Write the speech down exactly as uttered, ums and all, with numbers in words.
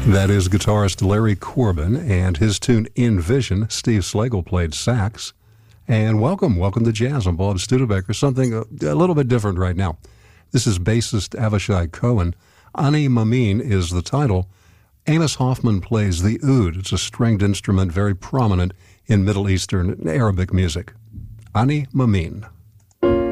That is guitarist Larry Corbin and his tune In Vision. Steve Slagle played sax. And welcome, welcome to Jazz. I'm Bob Studebaker. Something a, a little bit different right now. This is bassist Avishai Cohen. Ani Mamin is the title. Amos Hoffman plays the oud. It's a stringed instrument very prominent in Middle Eastern Arabic music. Ani Mamin.